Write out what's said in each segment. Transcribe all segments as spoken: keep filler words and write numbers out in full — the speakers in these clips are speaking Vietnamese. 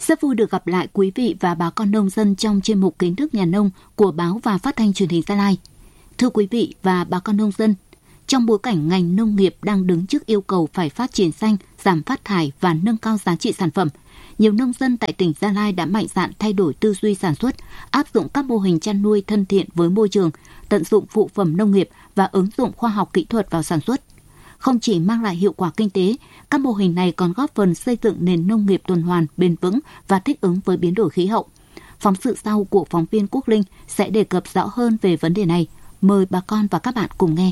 Rất vui được gặp lại quý vị và bà con nông dân trong chuyên mục Kiến thức nhà nông của báo và phát thanh truyền hình Gia Lai. Thưa quý vị và bà con nông dân, trong bối cảnh ngành nông nghiệp đang đứng trước yêu cầu phải phát triển xanh, giảm phát thải và nâng cao giá trị sản phẩm, nhiều nông dân tại tỉnh Gia Lai đã mạnh dạn thay đổi tư duy sản xuất, áp dụng các mô hình chăn nuôi thân thiện với môi trường, tận dụng phụ phẩm nông nghiệp và ứng dụng khoa học kỹ thuật vào sản xuất. Không chỉ mang lại hiệu quả kinh tế, các mô hình này còn góp phần xây dựng nền nông nghiệp tuần hoàn, bền vững và thích ứng với biến đổi khí hậu. Phóng sự sau của phóng viên Quốc Linh sẽ đề cập rõ hơn về vấn đề này. Mời bà con và các bạn cùng nghe.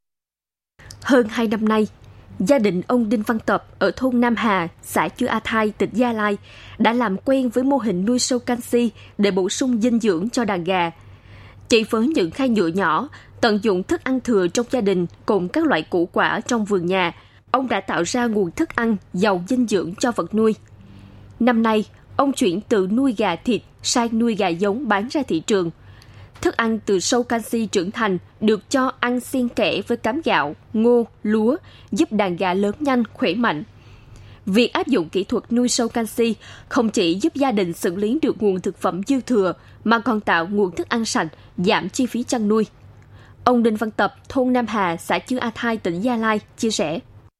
Hơn hai năm nay, gia đình ông Đinh Văn Tập ở thôn Nam Hà, xã Chư A Thai, tỉnh Gia Lai đã làm quen với mô hình nuôi sâu canxi để bổ sung dinh dưỡng cho đàn gà. Chỉ với những khay nhựa nhỏ, tận dụng thức ăn thừa trong gia đình cùng các loại củ quả trong vườn nhà, ông đã tạo ra nguồn thức ăn giàu dinh dưỡng cho vật nuôi. Năm nay, ông chuyển từ nuôi gà thịt sang nuôi gà giống bán ra thị trường. Thức ăn từ sâu canxi trưởng thành được cho ăn xen kẽ với cám gạo, ngô, lúa, giúp đàn gà lớn nhanh, khỏe mạnh. Việc áp dụng kỹ thuật nuôi sâu canxi không chỉ giúp gia đình xử lý được nguồn thực phẩm dư thừa, mà còn tạo nguồn thức ăn sạch, giảm chi phí chăn nuôi. Ông Đinh Văn Tập, thôn Nam Hà, xã Chư A Thai, tỉnh Gia Lai, chia sẻ.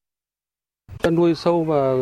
Chăn nuôi sâu và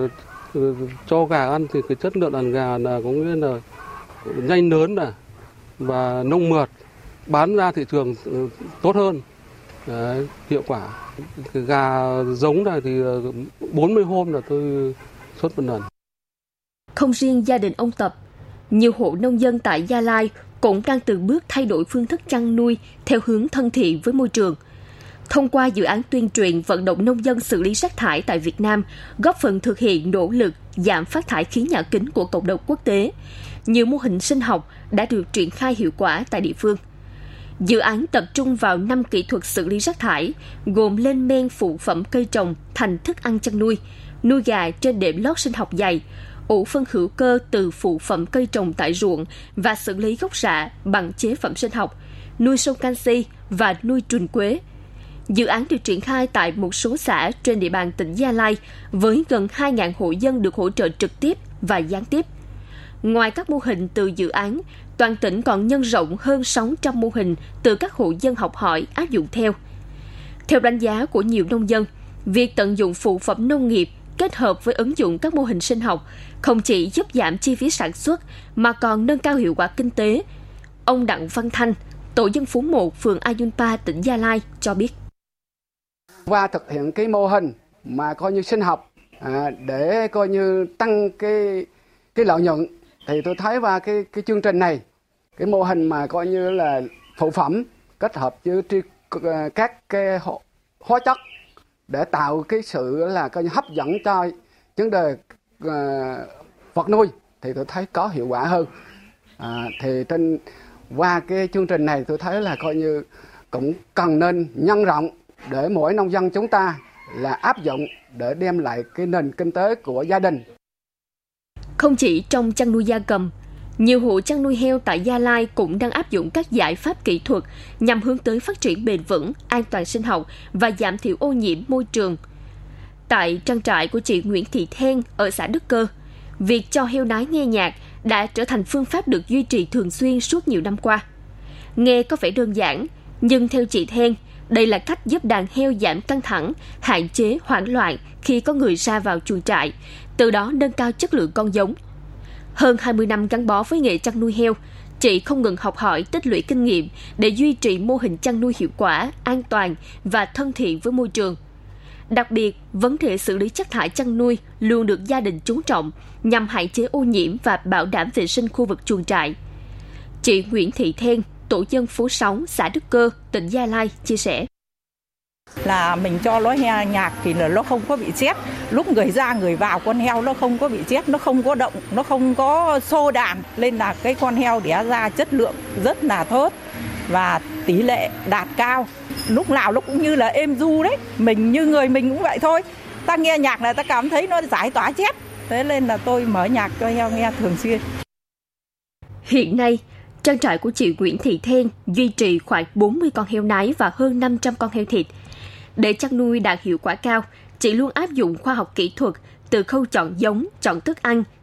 cho gà ăn thì cái chất lượng đàn gà là có nghĩa là nhanh lớn này và nông mượt, bán ra thị trường tốt hơn. Đấy, hiệu quả. Cái gà giống này thì bốn mươi hôm là tôi xuất một lần. Không riêng gia đình ông Tập, nhiều hộ nông dân tại Gia Lai cũng đang từng bước thay đổi phương thức chăn nuôi theo hướng thân thiện với môi trường. Thông qua dự án tuyên truyền vận động nông dân xử lý rác thải tại Việt Nam, góp phần thực hiện nỗ lực giảm phát thải khí nhà kính của cộng đồng quốc tế, nhiều mô hình sinh học đã được triển khai hiệu quả tại địa phương. Dự án tập trung vào năm kỹ thuật xử lý rác thải, gồm lên men phụ phẩm cây trồng thành thức ăn chăn nuôi, nuôi gà trên đệm lót sinh học dày, ủ phân hữu cơ từ phụ phẩm cây trồng tại ruộng và xử lý gốc rạ bằng chế phẩm sinh học, nuôi sâu canxi và nuôi trùn quế. Dự án được triển khai tại một số xã trên địa bàn tỉnh Gia Lai với gần hai nghìn hộ dân được hỗ trợ trực tiếp và gián tiếp. Ngoài các mô hình từ dự án, toàn tỉnh còn nhân rộng hơn sáu trăm mô hình từ các hộ dân học hỏi áp dụng theo. Theo đánh giá của nhiều nông dân, việc tận dụng phụ phẩm nông nghiệp kết hợp với ứng dụng các mô hình sinh học không chỉ giúp giảm chi phí sản xuất mà còn nâng cao hiệu quả kinh tế. Ông Đặng Văn Thanh, tổ dân phố một, phường Ayunpa, tỉnh Gia Lai cho biết. Và thực hiện cái mô hình mà coi như sinh học à, để coi như tăng cái cái lợi nhuận, thì tôi thấy qua cái cái chương trình này, cái mô hình mà coi như là phụ phẩm kết hợp với các cái hóa chất để tạo cái sự là coi như hấp dẫn cho vấn đề uh, vật nuôi, thì tôi thấy có hiệu quả hơn. À, thì trên qua cái chương trình này tôi thấy là coi như cũng cần nên nhân rộng để mỗi nông dân chúng ta là áp dụng để đem lại cái nền kinh tế của gia đình. Không chỉ trong chăn nuôi gia cầm, nhiều hộ chăn nuôi heo tại Gia Lai cũng đang áp dụng các giải pháp kỹ thuật nhằm hướng tới phát triển bền vững, an toàn sinh học và giảm thiểu ô nhiễm môi trường. Tại trang trại của chị Nguyễn Thị Then ở xã Đức Cơ, việc cho heo nái nghe nhạc đã trở thành phương pháp được duy trì thường xuyên suốt nhiều năm qua. Nghe có vẻ đơn giản, nhưng theo chị Then, đây là cách giúp đàn heo giảm căng thẳng, hạn chế hoảng loạn khi có người ra vào chuồng trại, từ đó nâng cao chất lượng con giống. Hơn hai mươi năm gắn bó với nghề chăn nuôi heo, chị không ngừng học hỏi, tích lũy kinh nghiệm để duy trì mô hình chăn nuôi hiệu quả, an toàn và thân thiện với môi trường. Đặc biệt, vấn đề xử lý chất thải chăn nuôi luôn được gia đình chú trọng nhằm hạn chế ô nhiễm và bảo đảm vệ sinh khu vực chuồng trại. Chị Nguyễn Thị Then, tổ dân phố sáu, xã Đức Cơ, tỉnh Gia Lai chia sẻ. Là mình cho nó heo nhạc thì là nó không có bị chết. Lúc người ra người vào con heo nó không có bị chết, nó không có động, nó không có xô đàn. Nên là cái con heo đẻ ra chất lượng rất là tốt và tỷ lệ đạt cao. Lúc nào nó cũng như là êm du đấy. Mình như người mình cũng vậy thôi. Ta nghe nhạc là ta cảm thấy nó giải tỏa chết. Thế nên là tôi mở nhạc cho heo nghe thường xuyên. Hiện nay, trang trại của chị Nguyễn Thị Then duy trì khoảng bốn mươi con heo nái và hơn năm trăm con heo thịt. Để chăn nuôi đạt hiệu quả cao, chị luôn áp dụng khoa học kỹ thuật từ khâu chọn giống, chọn thức ăn,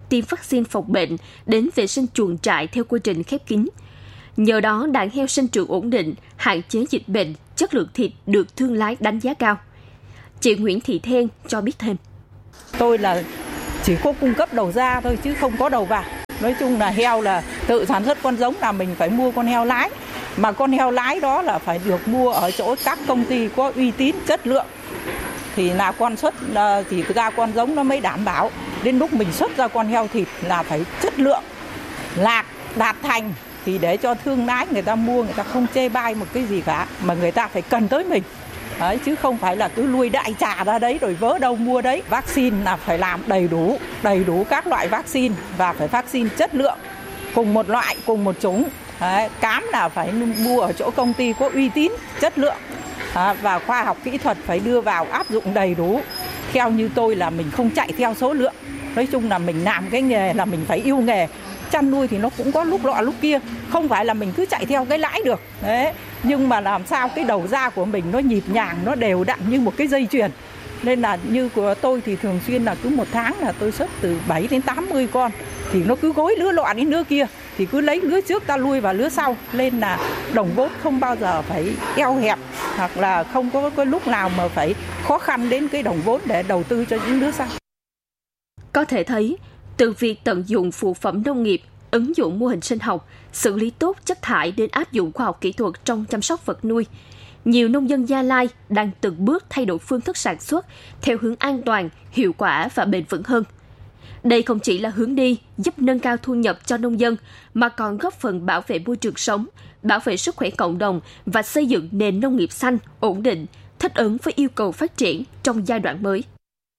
tiêm vaccine phòng bệnh, đến vệ sinh chuồng trại theo quy trình khép kín. Nhờ đó, đàn heo sinh trưởng ổn định, hạn chế dịch bệnh, chất lượng thịt được thương lái đánh giá cao. Chị Nguyễn Thị Then cho biết thêm. Tôi là chỉ có cung cấp đầu ra thôi chứ không có đầu vào. Nói chung là heo là tự sản xuất con giống là mình phải mua con heo lái. Mà con heo lái đó là phải được mua ở chỗ các công ty có uy tín, chất lượng. Thì là con xuất thì ra con giống nó mới đảm bảo. Đến lúc mình xuất ra con heo thịt là phải chất lượng, lạc, đạt thành. Thì để cho thương lái người ta mua, người ta không chê bai một cái gì cả. Mà người ta phải cần tới mình. Đấy, chứ không phải là cứ lui đại trà ra đấy rồi vớ đâu mua đấy. Vaccine là phải làm đầy đủ, đầy đủ các loại vaccine và phải vaccine chất lượng. Cùng một loại, cùng một chủng. Đấy, cám là phải mua ở chỗ công ty có uy tín, chất lượng. À, và khoa học kỹ thuật phải đưa vào áp dụng đầy đủ. Theo như tôi là mình không chạy theo số lượng. Nói chung là mình làm cái nghề là mình phải yêu nghề. Chăn nuôi thì nó cũng có lúc lọ lúc kia. Không phải là mình cứ chạy theo cái lãi được. Đấy. Nhưng mà làm sao cái đầu ra của mình nó nhịp nhàng, nó đều đặn như một cái dây chuyền. Nên là như của tôi thì thường xuyên là cứ một tháng là tôi xuất từ bảy đến tám mươi con. Thì nó cứ gối lứa lọ đến lứa kia. Thì cứ lấy lứa trước ta lui vào lứa sau. Nên là đồng vốn không bao giờ phải eo hẹp. Hoặc là không có cái lúc nào mà phải khó khăn đến cái đồng vốn để đầu tư cho những lứa sau. Có thể thấy, từ việc tận dụng phụ phẩm nông nghiệp, ứng dụng mô hình sinh học, xử lý tốt chất thải đến áp dụng khoa học kỹ thuật trong chăm sóc vật nuôi, nhiều nông dân Gia Lai đang từng bước thay đổi phương thức sản xuất theo hướng an toàn, hiệu quả và bền vững hơn. Đây không chỉ là hướng đi giúp nâng cao thu nhập cho nông dân, mà còn góp phần bảo vệ môi trường sống, bảo vệ sức khỏe cộng đồng và xây dựng nền nông nghiệp xanh, ổn định, thích ứng với yêu cầu phát triển trong giai đoạn mới.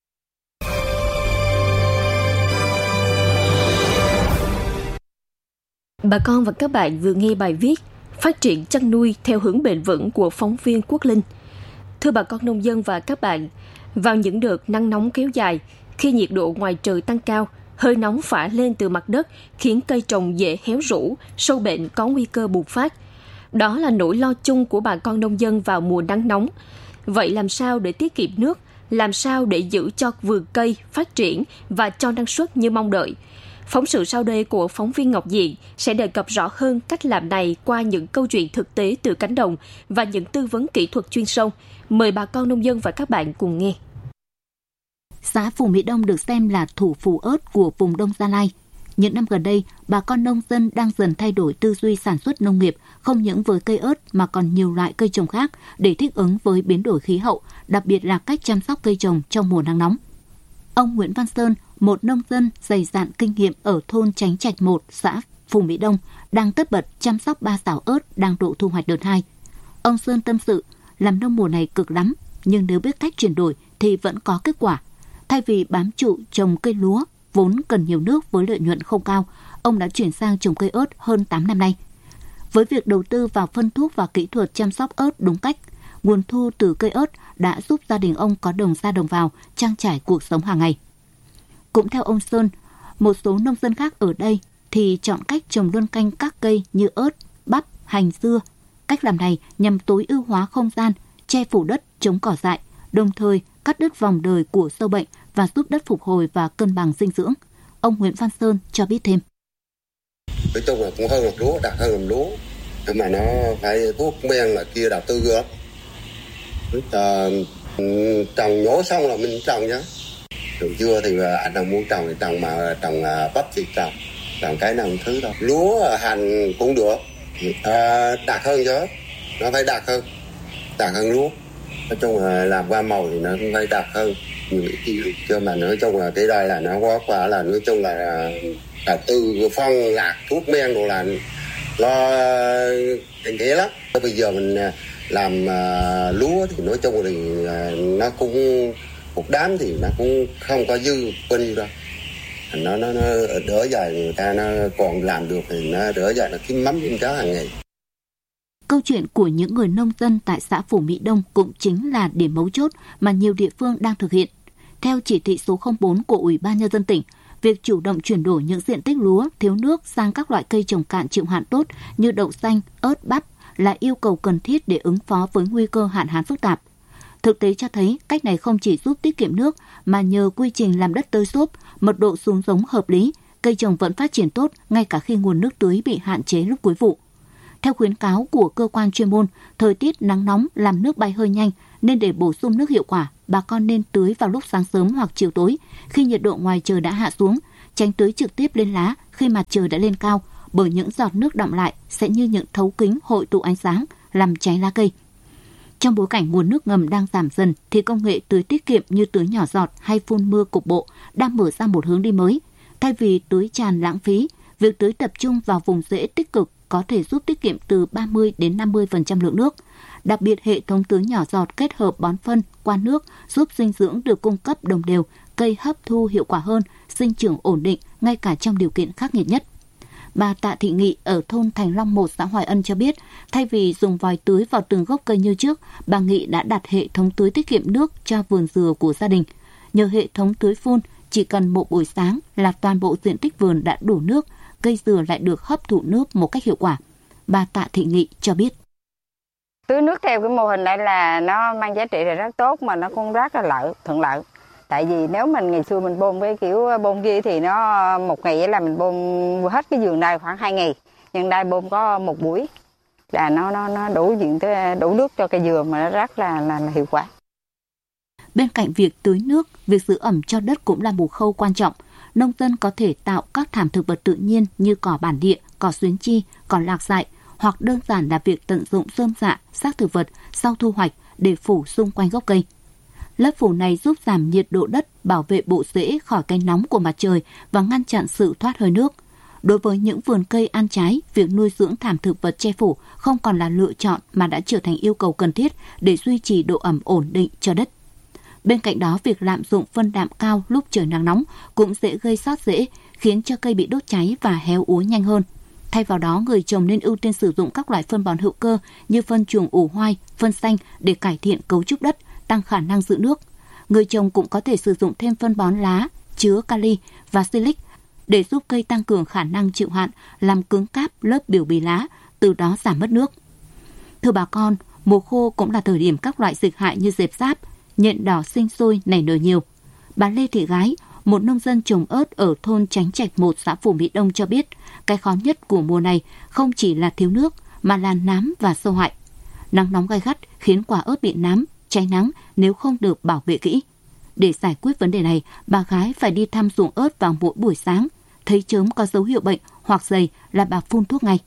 Bà con và các bạn vừa nghe bài viết Phát triển chăn nuôi theo hướng bền vững của phóng viên Quốc Linh. Thưa bà con nông dân và các bạn, vào những đợt nắng nóng kéo dài, khi nhiệt độ ngoài trời tăng cao, hơi nóng phả lên từ mặt đất khiến cây trồng dễ héo rũ, sâu bệnh có nguy cơ bùng phát. Đó là nỗi lo chung của bà con nông dân vào mùa nắng nóng. Vậy làm sao để tiết kiệm nước? Làm sao để giữ cho vườn cây phát triển và cho năng suất như mong đợi? Phóng sự sau đây của phóng viên Ngọc Diện sẽ đề cập rõ hơn cách làm này qua những câu chuyện thực tế từ cánh đồng và những tư vấn kỹ thuật chuyên sâu. Mời bà con nông dân và các bạn cùng nghe. Xã Phù Mỹ Đông được xem là thủ phủ ớt của vùng Đông Gia Lai. Những năm gần đây, bà con nông dân đang dần thay đổi tư duy sản xuất nông nghiệp, không những với cây ớt mà còn nhiều loại cây trồng khác để thích ứng với biến đổi khí hậu, đặc biệt là cách chăm sóc cây trồng trong mùa nắng nóng. Ông Nguyễn Văn Sơn, một nông dân dày dạn kinh nghiệm ở thôn Chánh Trạch một, xã Phù Mỹ Đông, đang tất bật chăm sóc ba sào ớt đang độ thu hoạch đợt hai. Ông Sơn tâm sự, làm nông mùa này cực lắm, nhưng nếu biết cách chuyển đổi thì vẫn có kết quả. Thay vì bám trụ trồng cây lúa, vốn cần nhiều nước với lợi nhuận không cao, ông đã chuyển sang trồng cây ớt hơn tám năm nay. Với việc đầu tư vào phân thuốc và kỹ thuật chăm sóc ớt đúng cách, nguồn thu từ cây ớt đã giúp gia đình ông có đồng ra đồng vào, trang trải cuộc sống hàng ngày. Cũng theo ông Sơn, một số nông dân khác ở đây thì chọn cách trồng luân canh các cây như ớt, bắp, hành, dưa. Cách làm này nhằm tối ưu hóa không gian, che phủ đất chống cỏ dại, đồng thời cắt đứt vòng đời của sâu bệnh và giúp đất phục hồi và cân bằng dinh dưỡng. Ông Nguyễn Văn Sơn cho biết thêm. Nói chung là cũng hơn làm lúa, đạt hơn làm lúa. Nhưng mà nó phải thuốc men là kia đầu tư nữa. Trồng nhổ xong là mình trồng nhá. Trồng dưa thì anh nào muốn trồng thì trồng, mà trồng bắp thì trồng. Trồng cái nào thứ đâu. Lúa, hành cũng được. À, đạt hơn chứ. Nó phải đạt hơn. Đạt hơn lúa. Nói chung là làm qua màu thì nó cũng phải đạt hơn. Chứ mà nói chung là cái đây là nó quá quá là nói chung là đầu tư phân lạc thuốc men đồ là lo tình thế lắm. Bây giờ mình làm uh, lúa thì nói chung thì uh, nó cũng một đám thì nó cũng không có dư bao nhiêu đâu. Nó, nó, nó đỡ dài người ta nó còn làm được thì nó đỡ dài nó kiếm mắm kiếm cá hàng ngày. Câu chuyện của những người nông dân tại xã Phù Mỹ Đông cũng chính là điểm mấu chốt mà nhiều địa phương đang thực hiện. Theo chỉ thị số không bốn của Ủy ban Nhân dân tỉnh, việc chủ động chuyển đổi những diện tích lúa thiếu nước sang các loại cây trồng cạn chịu hạn tốt như đậu xanh, ớt, bắp là yêu cầu cần thiết để ứng phó với nguy cơ hạn hán phức tạp. Thực tế cho thấy cách này không chỉ giúp tiết kiệm nước mà nhờ quy trình làm đất tơi xốp, mật độ xuống giống hợp lý, cây trồng vẫn phát triển tốt ngay cả khi nguồn nước tưới bị hạn chế lúc cuối vụ. Theo khuyến cáo của cơ quan chuyên môn, thời tiết nắng nóng làm nước bay hơi nhanh nên để bổ sung nước hiệu quả, bà con nên tưới vào lúc sáng sớm hoặc chiều tối khi nhiệt độ ngoài trời đã hạ xuống, tránh tưới trực tiếp lên lá khi mặt trời đã lên cao, bởi những giọt nước đọng lại sẽ như những thấu kính hội tụ ánh sáng làm cháy lá cây. Trong bối cảnh nguồn nước ngầm đang giảm dần thì công nghệ tưới tiết kiệm như tưới nhỏ giọt hay phun mưa cục bộ đang mở ra một hướng đi mới. Thay vì tưới tràn lãng phí, việc tưới tập trung vào vùng rễ tích cực có thể giúp tiết kiệm từ ba mươi đến năm mươi phần trăm lượng nước. Đặc biệt, hệ thống tưới nhỏ giọt kết hợp bón phân qua nước giúp dinh dưỡng được cung cấp đồng đều, cây hấp thu hiệu quả hơn, sinh trưởng ổn định ngay cả trong điều kiện khắc nghiệt nhất. Bà Tạ Thị Nghị ở thôn Thành Long một, xã Hoài Ân cho biết, thay vì dùng vòi tưới vào từng gốc cây như trước, bà Nghị đã đặt hệ thống tưới tiết kiệm nước cho vườn dừa của gia đình. Nhờ hệ thống tưới phun, chỉ cần một buổi sáng là toàn bộ diện tích vườn đã đủ nước, cây dừa lại được hấp thụ nước một cách hiệu quả. Bà Tạ Thị Nghị cho biết. Tưới nước theo cái mô hình này là nó mang giá trị là rất tốt mà nó cũng rất là lợi, thuận lợi. Tại vì nếu mình ngày xưa mình bơm cái kiểu bơm kia thì nó một ngày là mình bơm hết cái vườn này khoảng hai ngày, nhưng đây bơm có một buổi là nó nó nó đủ diện đủ nước cho cây dừa mà nó rất là là, là hiệu quả. Bên cạnh việc tưới nước, việc giữ ẩm cho đất cũng là một khâu quan trọng. Nông dân có thể tạo các thảm thực vật tự nhiên như cỏ bản địa, cỏ xuyến chi, cỏ lạc dại, hoặc đơn giản là việc tận dụng rơm rạ, xác thực vật sau thu hoạch để phủ xung quanh gốc cây. Lớp phủ này giúp giảm nhiệt độ đất, bảo vệ bộ rễ khỏi cái nóng của mặt trời và ngăn chặn sự thoát hơi nước. Đối với những vườn cây ăn trái, việc nuôi dưỡng thảm thực vật che phủ không còn là lựa chọn mà đã trở thành yêu cầu cần thiết để duy trì độ ẩm ổn định cho đất. Bên cạnh đó, việc lạm dụng phân đạm cao lúc trời nắng nóng cũng dễ gây xót rễ, khiến cho cây bị đốt cháy và héo úa nhanh hơn. Thay vào đó, người trồng nên ưu tiên sử dụng các loại phân bón hữu cơ như phân chuồng ủ hoai, phân xanh để cải thiện cấu trúc đất, tăng khả năng giữ nước. Người trồng cũng có thể sử dụng thêm phân bón lá chứa kali và silic để giúp cây tăng cường khả năng chịu hạn, làm cứng cáp lớp biểu bì lá, từ đó giảm mất nước. Thưa bà con, mùa khô cũng là thời điểm các loại dịch hại như dẹp sáp, nhện đỏ sinh sôi nảy nở nhiều. Bà Lê Thị Gái, một nông dân trồng ớt ở thôn Chánh Trạch một, xã Phú Mỹ Đông cho biết, cái khó nhất của mùa này không chỉ là thiếu nước mà là nám và sâu hại. Nắng nóng gay gắt khiến quả ớt bị nám, cháy nắng nếu không được bảo vệ kỹ. Để giải quyết vấn đề này, bà Gái phải đi thăm ruộng ớt vào mỗi buổi sáng. Thấy chớm có dấu hiệu bệnh hoặc dày là bà phun thuốc ngay.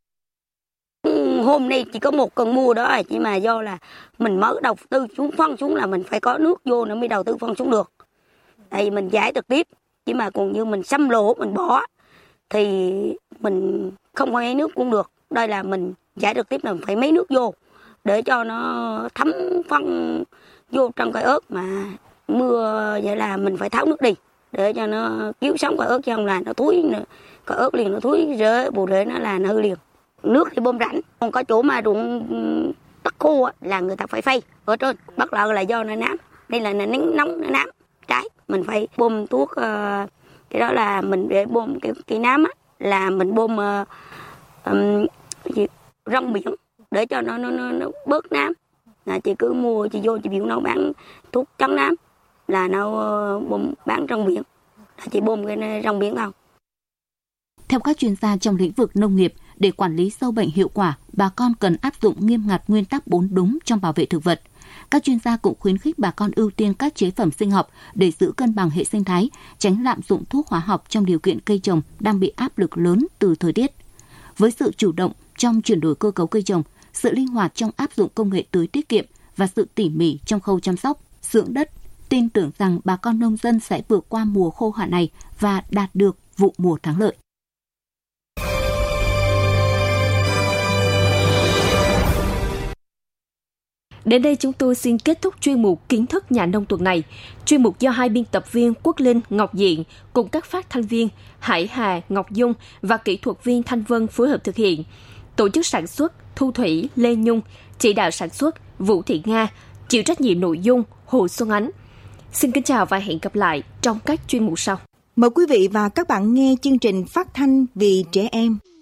Hôm nay chỉ có một cơn mưa đó, chỉ mà do là mình mới đầu tư xuống phân xuống là mình phải có nước vô nữa mới đầu tư phân xuống được. Tại vì mình giải trực tiếp, chỉ mà còn như mình xăm lỗ mình bỏ thì mình không có lấy nước cũng được. Đây là mình giải trực tiếp là phải mấy nước vô để cho nó thấm phân vô trong cây ớt, mà mưa vậy là mình phải tháo nước đi để cho nó cứu sống cây ớt, chứ không là nó thúi, cây ớt liền nó thúi rễ, bộ rễ nó là nó hư liền. Nước thì bơm rãnh, còn có chỗ mà ruộng đất khô là người ta phải phay ở trên, bất lợi là do nó nám, đây là nó nắng nóng nó nám trái, mình phải bơm thuốc, cái đó là mình để bơm cái cái nám á, là mình bơm uh, um, gì, rong biển để cho nó nó nó, nó bớt nám. Là chị cứ mua chị vô chị biểu nó bán thuốc chống nám là nó uh, bơm bán rong biển, là chị bơm cái rong biển không. Theo các chuyên gia trong lĩnh vực nông nghiệp, để quản lý sâu bệnh hiệu quả, bà con cần áp dụng nghiêm ngặt nguyên tắc bốn đúng trong bảo vệ thực vật. Các chuyên gia cũng khuyến khích bà con ưu tiên các chế phẩm sinh học để giữ cân bằng hệ sinh thái, tránh lạm dụng thuốc hóa học trong điều kiện cây trồng đang bị áp lực lớn từ thời tiết. Với sự chủ động trong chuyển đổi cơ cấu cây trồng, sự linh hoạt trong áp dụng công nghệ tưới tiết kiệm và sự tỉ mỉ trong khâu chăm sóc, dưỡng đất, tin tưởng rằng bà con nông dân sẽ vượt qua mùa khô hạn này và đạt được vụ mùa thắng lợi. Đến đây chúng tôi xin kết thúc chuyên mục Kiến thức nhà nông tuần này. Chuyên mục do hai biên tập viên Quốc Linh, Ngọc Diện cùng các phát thanh viên Hải Hà, Ngọc Dung và kỹ thuật viên Thanh Vân phối hợp thực hiện. Tổ chức sản xuất Thu Thủy, Lê Nhung, chỉ đạo sản xuất Vũ Thị Nga, chịu trách nhiệm nội dung Hồ Xuân Ánh. Xin kính chào và hẹn gặp lại trong các chuyên mục sau. Mời quý vị và các bạn nghe chương trình phát thanh vì trẻ em.